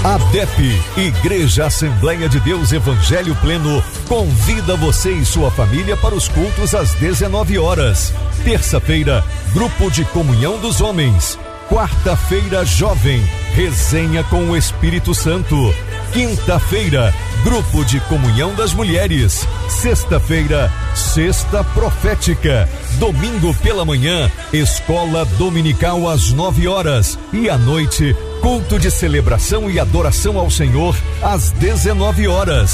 ADEP, Igreja Assembleia de Deus Evangelho Pleno, convida você e sua família para os cultos às 19 horas. Terça-feira, Grupo de Comunhão dos Homens. Quarta-feira, Jovem, Resenha com o Espírito Santo. Quinta-feira, Grupo de Comunhão das Mulheres. Sexta-feira, Sexta Profética. Domingo pela manhã, Escola Dominical às 9 horas. E à noite, culto de celebração e adoração ao Senhor às 19 horas.